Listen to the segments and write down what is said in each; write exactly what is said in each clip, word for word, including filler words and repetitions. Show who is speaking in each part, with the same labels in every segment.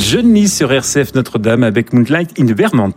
Speaker 1: Jeune sur R C F Notre-Dame avec Moonlight in the Vermont.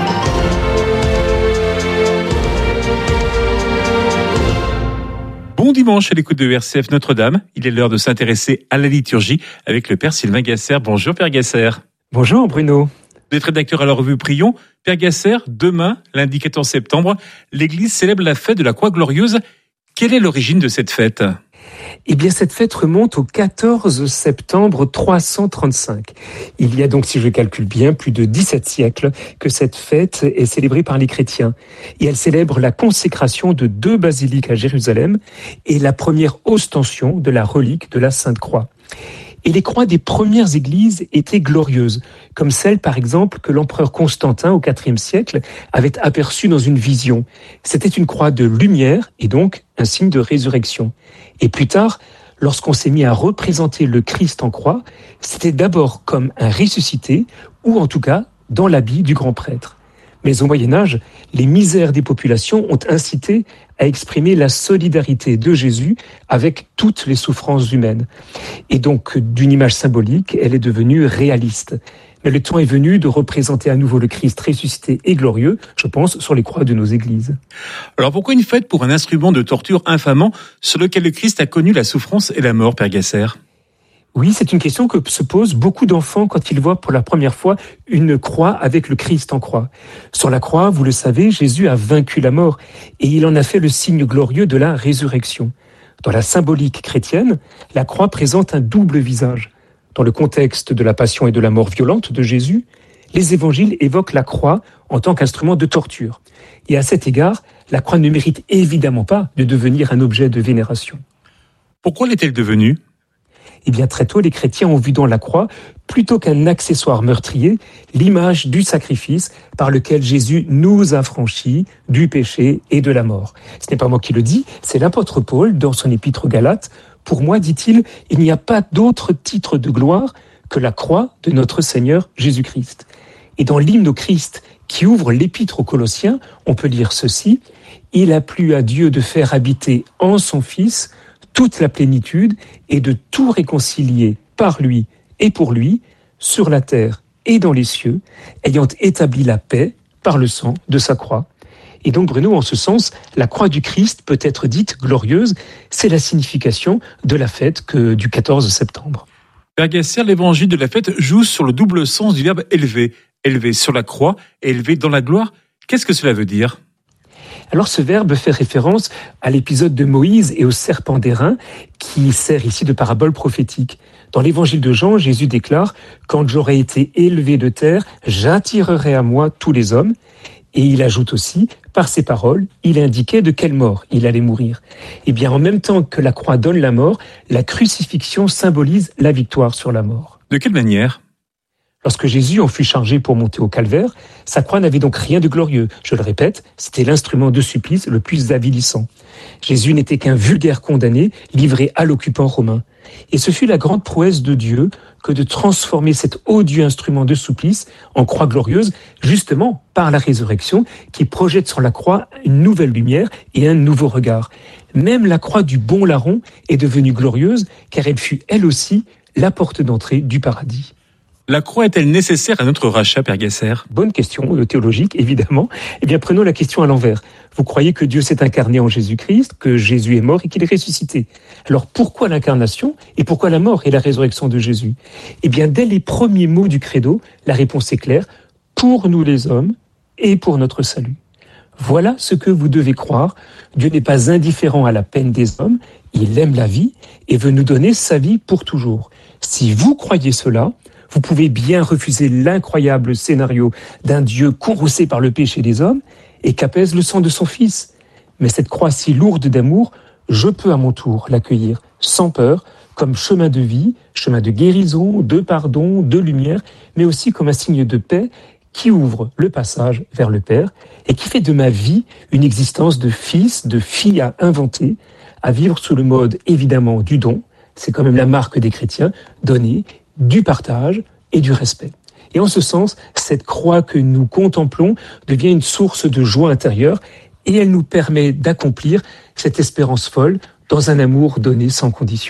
Speaker 1: Bon dimanche à l'écoute de R C F Notre-Dame. Il est l'heure de s'intéresser à la liturgie avec le Père Sylvain Gasser. Bonjour Père Gasser.
Speaker 2: Bonjour Bruno.
Speaker 1: Vous êtes rédacteur à la revue Prions. Père Gasser, demain, lundi quatorze septembre, l'Église célèbre la fête de la Croix Glorieuse. Quelle est l'origine de cette fête ?
Speaker 2: Eh bien, cette fête remonte au quatorze septembre trois cent trente-cinq. Il y a donc, si je calcule bien, plus de dix-sept siècles que cette fête est célébrée par les chrétiens. Et elle célèbre la consécration de deux basiliques à Jérusalem et la première ostension de la relique de la Sainte Croix. Et les croix des premières églises étaient glorieuses, comme celle, par exemple, que l'empereur Constantin, au quatrième siècle, avait aperçue dans une vision. C'était une croix de lumière et donc un signe de résurrection. Et plus tard, lorsqu'on s'est mis à représenter le Christ en croix, c'était d'abord comme un ressuscité, ou en tout cas dans l'habit du grand prêtre. Mais au Moyen-Âge, les misères des populations ont incité à exprimer la solidarité de Jésus avec toutes les souffrances humaines. Et donc, d'une image symbolique, elle est devenue réaliste. Mais le temps est venu de représenter à nouveau le Christ ressuscité et glorieux, je pense, sur les croix de nos églises.
Speaker 1: Alors pourquoi une fête pour un instrument de torture infamant sur lequel le Christ a connu la souffrance et la mort, Père Gasser ?
Speaker 2: Oui, c'est une question que se posent beaucoup d'enfants quand ils voient pour la première fois une croix avec le Christ en croix. Sur la croix, vous le savez, Jésus a vaincu la mort et il en a fait le signe glorieux de la résurrection. Dans la symbolique chrétienne, la croix présente un double visage. Dans le contexte de la passion et de la mort violente de Jésus, les évangiles évoquent la croix en tant qu'instrument de torture. Et à cet égard, la croix ne mérite évidemment pas de devenir un objet de vénération.
Speaker 1: Pourquoi l'est-elle devenue ?
Speaker 2: Eh bien, très tôt, les chrétiens ont vu dans la croix, plutôt qu'un accessoire meurtrier, l'image du sacrifice par lequel Jésus nous a franchis du péché et de la mort. Ce n'est pas moi qui le dis, c'est l'apôtre Paul dans son épître aux Galates. Pour moi, dit-il, il n'y a pas d'autre titre de gloire que la croix de notre Seigneur Jésus-Christ. Et dans l'hymne au Christ qui ouvre l'épître aux Colossiens, on peut lire ceci: « Il a plu à Dieu de faire habiter en son Fils toute la plénitude et de tout réconcilier par lui et pour lui, sur la terre et dans les cieux, ayant établi la paix par le sang de sa croix. » Et donc Bruno, en ce sens, la croix du Christ peut être dite glorieuse, c'est la signification de la fête que du quatorze septembre.
Speaker 1: Père Gasser, l'évangile de la fête joue sur le double sens du verbe élever. Élevé sur la croix et élevé dans la gloire. Qu'est-ce que cela veut dire ?
Speaker 2: Alors ce verbe fait référence à l'épisode de Moïse et au serpent d'airain qui sert ici de parabole prophétique. Dans l'évangile de Jean, Jésus déclare « Quand j'aurai été élevé de terre, j'attirerai à moi tous les hommes ». Et il ajoute aussi, par ces paroles, il indiquait de quelle mort il allait mourir. Eh bien, en même temps que la croix donne la mort, la crucifixion symbolise la victoire sur la mort.
Speaker 1: De quelle manière ?
Speaker 2: Lorsque Jésus en fut chargé pour monter au calvaire, sa croix n'avait donc rien de glorieux. Je le répète, c'était l'instrument de supplice le plus avilissant. Jésus n'était qu'un vulgaire condamné livré à l'occupant romain. Et ce fut la grande prouesse de Dieu que de transformer cet odieux instrument de supplice en croix glorieuse, justement par la résurrection qui projette sur la croix une nouvelle lumière et un nouveau regard. Même la croix du bon larron est devenue glorieuse car elle fut elle aussi la porte d'entrée du paradis.
Speaker 1: La croix est-elle nécessaire à notre rachat, Père Gasser ?
Speaker 2: Bonne question théologique, évidemment. Eh bien, prenons la question à l'envers. Vous croyez que Dieu s'est incarné en Jésus-Christ, que Jésus est mort et qu'il est ressuscité. Alors, pourquoi l'incarnation et pourquoi la mort et la résurrection de Jésus ? Eh bien, dès les premiers mots du credo, la réponse est claire. Pour nous les hommes et pour notre salut. Voilà ce que vous devez croire. Dieu n'est pas indifférent à la peine des hommes. Il aime la vie et veut nous donner sa vie pour toujours. Si vous croyez cela, vous pouvez bien refuser l'incroyable scénario d'un Dieu courroucé par le péché des hommes et qu'apaise le sang de son Fils. Mais cette croix si lourde d'amour, je peux à mon tour l'accueillir sans peur, comme chemin de vie, chemin de guérison, de pardon, de lumière, mais aussi comme un signe de paix qui ouvre le passage vers le Père et qui fait de ma vie une existence de fils, de fille à inventer, à vivre sous le mode évidemment du don. C'est quand même la marque des chrétiens, donner, du partage et du respect. Et en ce sens, cette croix que nous contemplons devient une source de joie intérieure et elle nous permet d'accomplir cette espérance folle dans un amour donné sans condition.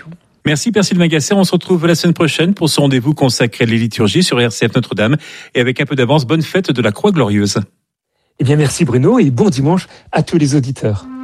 Speaker 1: Merci Père Sylvain Gasser. On se retrouve la semaine prochaine pour ce rendez-vous consacré à les liturgies sur R C F Notre-Dame. Et avec un peu d'avance, bonne fête de la Croix Glorieuse.
Speaker 2: Eh bien, merci Bruno et bon dimanche à tous les auditeurs.